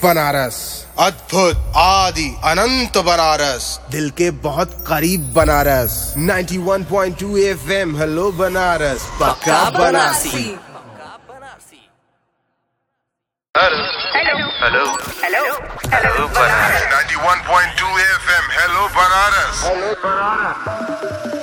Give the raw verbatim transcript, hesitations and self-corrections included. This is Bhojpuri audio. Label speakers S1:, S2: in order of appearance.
S1: बनारस,
S2: अद्भुत आदि अनंत बनारस,
S1: दिल के बहुत करीब बनारस। इक्यानवे पॉइंट दो एफएम हेलो बनारस, पक्का Banarasi.
S3: Hello hello hello hello Banaras.
S4: इक्यानवे पॉइंट दो एफएम हेलो बनारस।